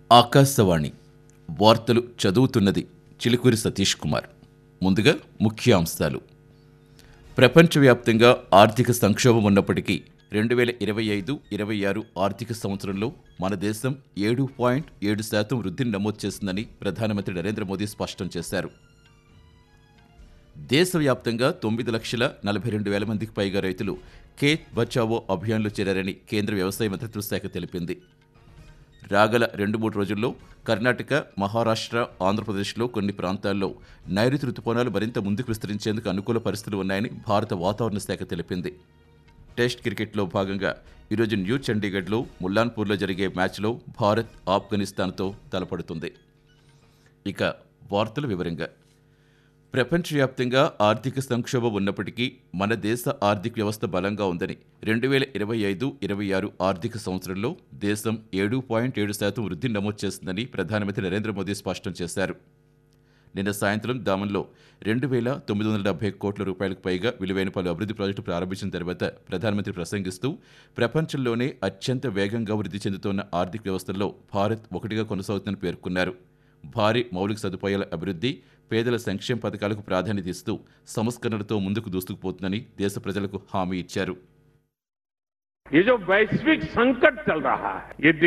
ఆకాశవాణి వార్తలు చదువుతున్నది చిలుకూరి సతీష్ కుమార్. ముందుగా ముఖ్యాంశాలు. ప్రపంచవ్యాప్తంగా ఆర్థిక సంక్షోభం ఉన్నప్పటికీ 2025-26 ఆర్థిక సంవత్సరంలో మన దేశం 7.7% వృద్ధిని నమోదు చేసిందని ప్రధానమంత్రి నరేంద్ర మోదీ స్పష్టం చేశారు. దేశవ్యాప్తంగా 9,42,000 మందికి పైగా రైతులు ఖేత్ బచావో అభియాన్లో చేరారని కేంద్ర వ్యవసాయ మంత్రిత్వ శాఖ తెలిపింది. రాగల 2-3 రోజుల్లో కర్ణాటక, మహారాష్ట్ర, ఆంధ్రప్రదేశ్లో కొన్ని ప్రాంతాల్లో నైరుతి రుతుపవనాలు మరింత ముందుకు విస్తరించేందుకు అనుకూల పరిస్థితులు ఉన్నాయని భారత వాతావరణ శాఖ తెలిపింది. టెస్ట్ క్రికెట్లో భాగంగా ఈరోజు న్యూ చండీగఢ్లో ముల్లాన్పూర్లో జరిగే మ్యాచ్లో భారత్ ఆఫ్ఘనిస్తాన్తో తలపడుతుంది. ఇక వార్తల వివరంగా. ప్రపంచవ్యాప్తంగా ఆర్థిక సంక్షోభం ఉన్నప్పటికీ మన దేశ ఆర్థిక వ్యవస్థ బలంగా ఉందని 2025-26 ఆర్థిక సంవత్సరంలో దేశం 7.7% వృద్ధిని నమోదు చేసిందని ప్రధానమంత్రి నరేంద్ర మోదీ స్పష్టం చేశారు. నిన్న సాయంత్రం దామన్లో 2,970 కోట్ల రూపాయలకు పైగా విలువైన పలు అభివృద్ధి ప్రాజెక్టులు ప్రారంభించిన తర్వాత ప్రధానమంత్రి ప్రసంగిస్తూ ప్రపంచంలోనే అత్యంత వేగంగా వృద్ధి చెందుతున్న ఆర్థిక వ్యవస్థల్లో భారత్ ఒకటిగా కొనసాగుతుందని పేర్కొన్నారు. భారీ మౌలిక సదుపాయాల అభివృద్ధి, పేదల సంక్షేమ పథకాలకు ప్రాధాన్యత ఇస్తూ సంస్కరణలతో ముందుకు దూసుకుపోతుందని దేశ ప్రజలకు హామీ ఇచ్చారు. ये जो वैश्विक संकट चल रहा है, ये